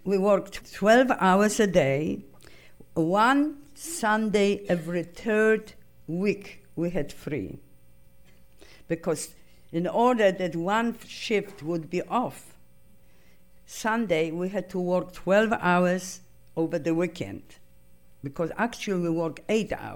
we worked 12 hours a day. One Sunday every third week we had free. Because in order that one shift would be off, Sunday we had to work 12 hours over the weekend. Because actually we work 8 hours.